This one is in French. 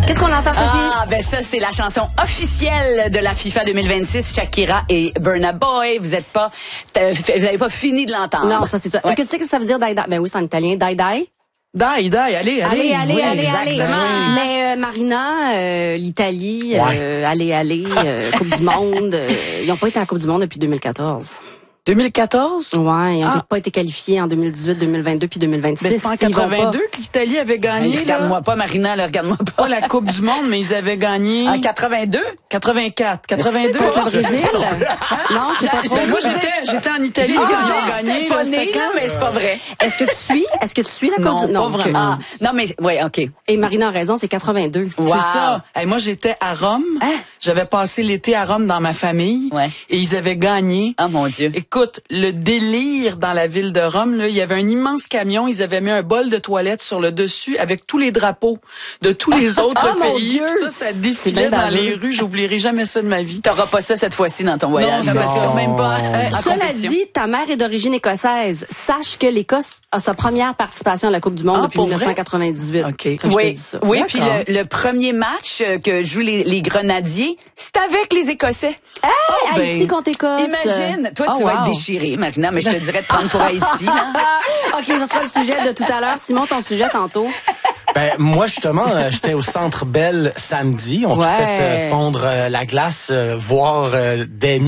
Qu'est-ce qu'on entend, Sophie? Ah, ben ça, c'est la chanson officielle de la FIFA 2026, Shakira et Burna Boy. Vous avez pas fini de l'entendre. Non, ça, c'est ça. Ouais. Est-ce que tu sais que ça veut dire die-die? Ben oui, c'est en italien. Die-die. Die, allez. Allez. exactement. Mais Marina, l'Italie, Ouais. allez, Coupe du Monde. Ils n'ont pas été à la Coupe du Monde depuis 2014. 2014? Ouais, ils n'ont pas été qualifiés en 2018, 2022 puis 2026. Ben, c'est pas en 82 que l'Italie avait gagné, Regarde-moi pas, Marina, là, regarde-moi pas. Pas la Coupe du Monde, mais ils avaient gagné... En 82? 84. 82. Contre le Brésil? Non, c'est pas trop. Ben, moi, j'étais en Italie quand ils ont gagné. J'étais pas C'était née, là, quand? mais c'est pas vrai. Est-ce que tu suis la Coupe Non, du pas Monde? vraiment. Ah, non, mais, ouais, OK. Et Marina a raison, c'est 82. Wow. C'est ça. Hey, moi, j'étais à Rome. Hein? J'avais passé l'été à Rome dans ma famille. Ouais. Et ils avaient gagné. Ah, mon Dieu. Écoute, le délire dans la ville de Rome, là, il y avait un immense camion, ils avaient mis un bol de toilette sur le dessus avec tous les drapeaux de tous les autres mon pays. Dieu! Ça défilait C'est bien dans baveux. les rues. J'oublierai jamais ça de ma vie. T'auras pas ça cette fois-ci dans ton voyage. Non, parce que non. même pas en Cela compétition. dit, ta mère est d'origine écossaise. Sache que l'Écosse a sa première participation à la Coupe du Monde Ah, depuis pour vrai? 1998. OK. Quand je te Oui, dis ça. oui, puis D'accord. le premier match que jouent les Grenadiers, c'est avec les Écossais. Hey, ben, Haïti contre Écosse. Imagine, toi tu Oh, vas être wow. déchirée, Marina, mais je te dirais de prendre pour Haïti. Là. OK, ça sera le sujet de tout à l'heure. Simon, ton sujet tantôt. Ben moi justement, j'étais au Centre Bell samedi. On a Ouais. tout fait fondre la glace, voir des